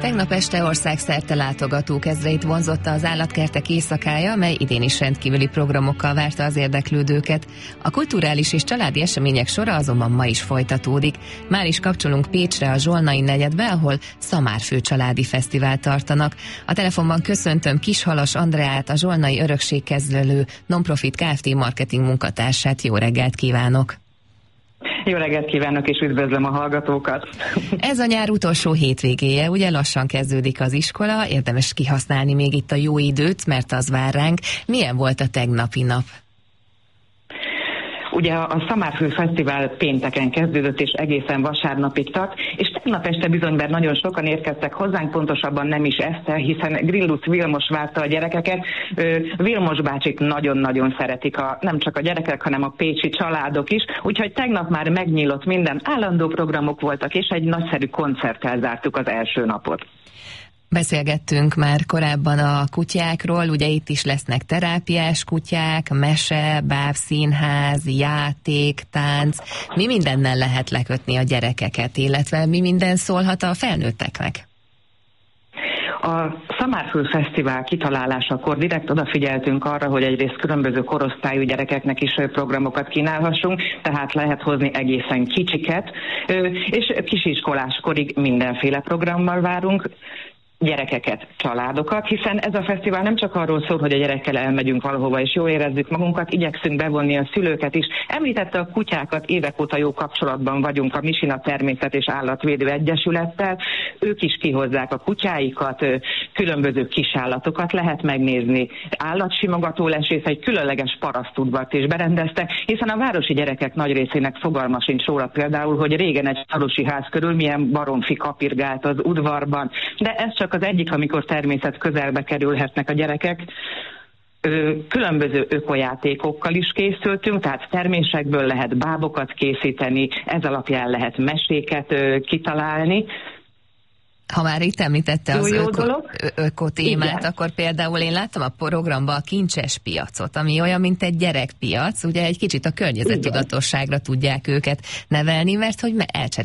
Tegnap este országszerte látogatók ezreit vonzotta az állatkertek éjszakája, mely idén is rendkívüli programokkal várta az érdeklődőket. A kulturális és családi események sora azonban ma is folytatódik. Már is kapcsolunk Pécsre, a Zsolnai negyedbe, ahol Szamárfő családi fesztivált tartanak. A telefonban köszöntöm Kishalas Andreát, a Zsolnai Örökségkezelő Nonprofit Kft. Marketing munkatársát. Jó reggelt kívánok! Jó reggelt kívánok, és üdvözlöm a hallgatókat! Ez a nyár utolsó hétvégéje, ugye lassan kezdődik az iskola, érdemes kihasználni még itt a jó időt, mert az vár ránk. Milyen volt a tegnapi nap? Ugye a Szamárfő Fesztivál pénteken kezdődött, és egészen vasárnapig tart, és tegnap este bizony, mert nagyon sokan érkeztek hozzánk, pontosabban nem is este, hiszen Grillusz Vilmos várta a gyerekeket. Vilmos bácsit nagyon-nagyon szeretik nem csak a gyerekek, hanem a pécsi családok is, úgyhogy tegnap már megnyílott minden, állandó programok voltak, és egy nagyszerű koncerttel zártuk az első napot. Beszélgettünk már korábban a kutyákról, ugye itt is lesznek terápiás kutyák, mese, bábszínház, játék, tánc. Mi mindennel lehet lekötni a gyerekeket, illetve mi minden szólhat a felnőtteknek? A Szamárfő Fesztivál kitalálásakor direkt odafigyeltünk arra, hogy egyrészt különböző korosztályú gyerekeknek is programokat kínálhassunk, tehát lehet hozni egészen kicsiket, és kisiskoláskorig mindenféle programmal várunk gyerekeket, családokat, hiszen ez a fesztivál nem csak arról szól, hogy a gyerekkel elmegyünk valahova és jól érezzük magunkat, igyekszünk bevonni a szülőket is. Említette a kutyákat, évek óta jó kapcsolatban vagyunk a Misina Természet és Állatvédő Egyesülettel, ők is kihozzák a kutyáikat, különböző kisállatokat lehet megnézni. Állatsimogató lesés, egy különleges parasztudvart is berendeztek, hiszen a városi gyerekek nagy részének fogalma sincs róla például, hogy régen egy falusi ház körül milyen baromfi kapirgált az udvarban, de ez csak az egyik, amikor természet közelbe kerülhetnek a gyerekek. Különböző ökojátékokkal is készültünk, tehát termésekből lehet bábokat készíteni, ez alapján lehet meséket kitalálni. Ha már itt említette az ökotémát, akkor például én láttam a programban a kincses piacot, ami olyan, mint egy gyerekpiac, ugye egy kicsit a környezettudatosságra tudják őket nevelni, mert hogy elcserélik